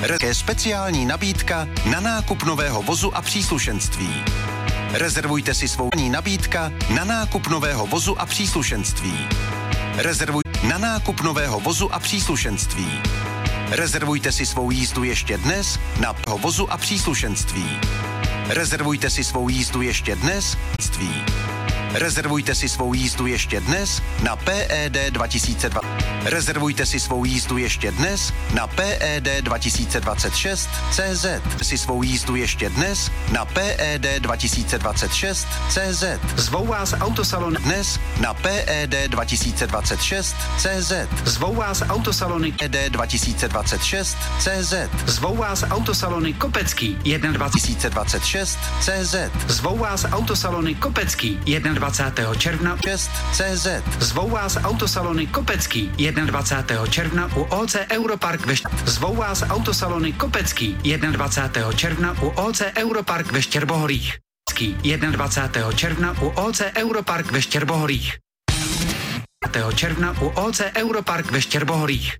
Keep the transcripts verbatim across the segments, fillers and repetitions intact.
Také speciální nabídka na nákup nového vozu a příslušenství. Rezervujte si svou nabídka na nákup nového vozu a příslušenství. Rezervuj na nákup nového vozu a příslušenství. Rezervujte si svou jízdu ještě dnes na vozu a příslušenství. Rezervujte si svou jízdu ještě dnes. Rezervujte si svou jízdu ještě dnes na P E D dva tisíce dva. Rezervujte si svou jízdu ještě dnes na P E D dva tisíce dvacet šest tečka cé zet. Si svou jízdu ještě dnes na P E D dva tisíce dvacet šest tečka cé zet. Zvou vás autosalon dnes na P E D dva tisíce dvacet šest tečka cé zet. Zvou vás autosalony P E D dva tisíce dvacet šest tečka cé zet. Zvou vás autosalony Kopecký dva tisíce dvacet šest tečka cé zet. Zvou vás autosalony Kopecký dvacátého prvního června šest tečka cé zet. Zvou vás autosalony Kopecký dvacátého prvního června u O C Europark ve Št- Zvou vás autosalony Kopecký dvacátého prvního června u O C Europark ve Štěrbohorích. dvacátého prvního června u O C Europark ve Štěrbohorích. dvacátého června u O C Europark ve Štěrbohorích.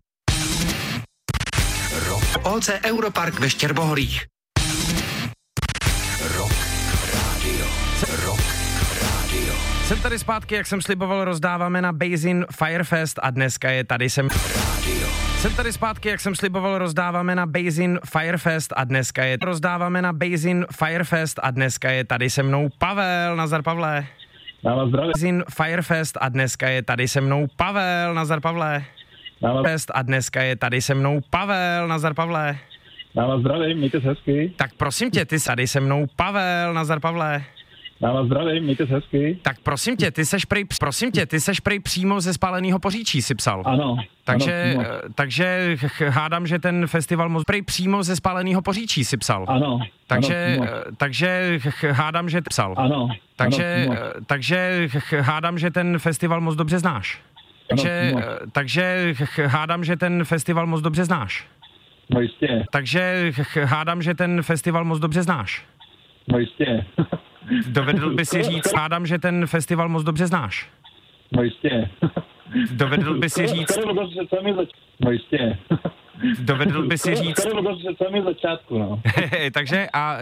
O C Europark ve Štěrbohorích. Rock Radio. Rock Radio. Jsem tady zpátky, jak jsem sliboval, rozdáváme na Basin Firefest a dneska je tady jsem... Radio. Jsem tady zpátky, jak jsem sliboval, rozdáváme na Basin Firefest a dneska je... Rozdáváme na Basin Firefest a dneska je tady se mnou Pavel. Nazdar, Pavle. Já vás zdravím. Basin Firefest a dneska je tady se mnou Pavel. Nazdar, Pavle. Já vás, Fest a dneska je tady se mnou Pavel. Nazdar, Pavle. já vás zdravím, mějte se hezky. Tak prosím tě, ty tady se mnou Pavel. Nazdar, Pavle. Já vás zdravím, mějte se hezky. Tak prosím tě, ty seš prej, prosím tě, ty seš prej přímo ze Spáleného Poříčí, si psal. Ano. Takže, ano, takže ch- hádám, že ten festival moc prej přímo ze Spáleného Poříčí, si psal. Ano. Takže, ano, takže ch- hádám, že psal. ano. Takže, ano, takže ch- hádám, že ten festival moc dobře znáš. Takže, ano, takže ch- hádám, že ten festival moc dobře znáš. no jistě, Takže ch- hádám, že ten festival moc dobře znáš. no jistě. Dovedl by si říct, hádám, že ten festival moc dobře znáš. No jistě. Dovedl by si říct, No jistě. dovedl by si říct, samý začátku, no. takže a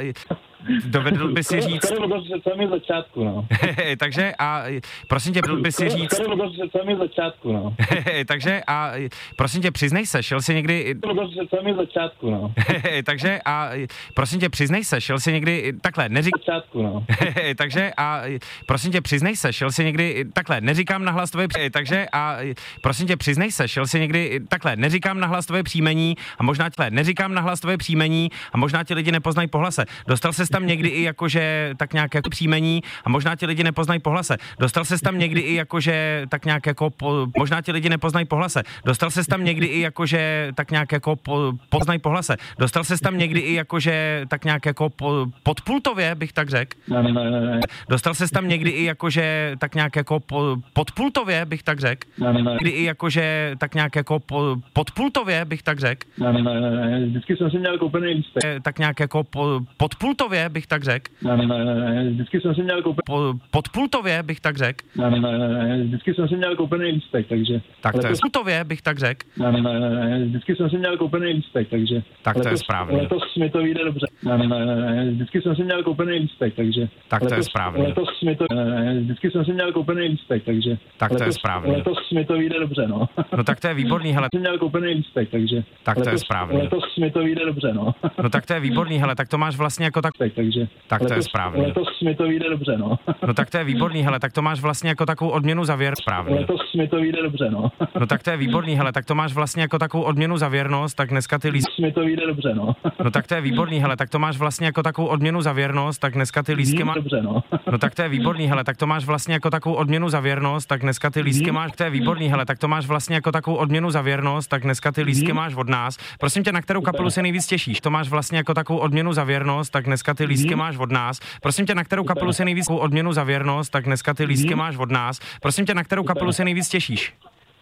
dovedl by si říct, samý začátku, no. takže a prosím tě, dovedl by si říct, samý začátku, no. takže a prosím tě, přiznej se, šel jsi někdy, samý začátku, no. takže a prosím tě, přiznej se, šel jsi někdy, takhle, neřík, Začátku, no. takže a prosím tě, přiznej se, šel jsi někdy, takhle, neříkám nahlas tvoje, při- takže a prosím tě, přiznej se, šel jsi někdy, takhle, neříkám nahlas tvoje příjmení a možná tě, neříkám nahlas tvoje příjmení a možná ti lidi nepoznají po hlase. Dostal ses tam někdy i jakože tak nějak jako příjmení a možná ti lidi nepoznají po hlase. Dostal ses tam někdy i jakože tak nějak jako po, možná ti lidi nepoznají po hlase. Dostal ses tam někdy i jakože tak nějak jako po, poznají po hlase. Dostal ses tam někdy i jakože tak nějak jako po, podpultově, bych tak řekl. Ne, ne, ne, ne. Dostal ses tam někdy i jakože tak nějak jako po, podpultově, bych tak řekl. Ne, ne, ne. Někdy i jakože tak nějak jako po, podpultově, bych tak řekl. Ne, ne, ne, ne. Vždycky jsem si měl koupený lístek. Eh, Tak nějak jako po, podpultově, bych tak řekl. Ne, ne, ne, ne. Vždycky jsem si měl koupený. Po, podpultově, bych tak řekl. Ne, ne, ne, ne. Vždycky jsem si měl koupený lístek, takže. Tak to je letos- spultově, bych tak řekl. Ne, ne, ne, ne. Vždycky jsem si měl koupený lístek, takže. Tak to je letos- správně. Letos mi to vyjde dobře. Ne, ne, ne, ne. Vždycky jsem si měl koupený lístek, takže. Tak to je letos- správně. Letos mi to. Ne, ne, vždycky jsem si měl koupený lístek, takže. Tak to je letos- správně. Letos mi to vyjde dobře, no. No tak to je výborný, hele. Jsem měl koupený lístek, takže. Tak to je letos- správně. Letos mi to vyjde dobře, no. No tak to je výborný, hele, tak to máš vlastně jako tak. Tak, takže. Tak to je letos- správně. Letos mi to vyjde dobře, no. No tak to je výborný, hele, tak to máš vlastně jako takovou odměnu za věr. Správně. Letos mi to vyjde dobře, no. No tak to je výborný, hele, tak to máš vlastně jako takovou odměnu za věrnost, tak dneska ty lístky. Letos mi to vyjde dobře, no. No tak to je výborný, hele, tak to máš vlastně jako takovou odměnu za věrnost, tak dneska ty lístky máš. Dobře, no. No tak to je výborný, hele, tak to máš vlastně jako takovou odměnu za věrnost, tak dneska ty lístky máš. To je výborný, hele, tak to máš vlastně jako takovou odměnu za věrnost, tak dneska ty lístky máš od nás. Prosím tě, na kterou kapelu se nejvíc těšíš? To máš vlastně jako takovou odměnu za věrnost, tak dneska ty lístky máš od nás. Prosím tě, na kterou kapelu se nejvíc odměnu za věrnost, tak dneska ty lístky máš od nás. Prosím tě, na kterou kapelu se nejvíc těšíš?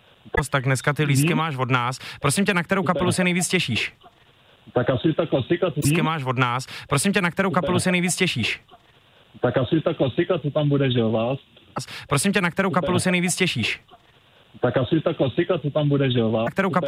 Tak dneska ty lístky máš od nás. Prosím tě, na kterou kapelu se nejvíc těšíš? Tak asi ta klasika, co Lístky máš od nás. Prosím tě, na kterou kapelu se nejvíc těšíš? tak asi ta klasika, co tam bude, že jo, vás? Prosím tě, na kterou kapelu se nejvíc těšíš? Tak asi ta klasika, co tam bude, že jo, vás? Na kterou kapelu